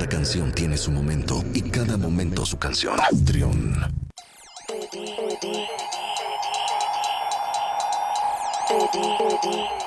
Cada canción tiene su momento y cada momento su canción. Trión. Baby.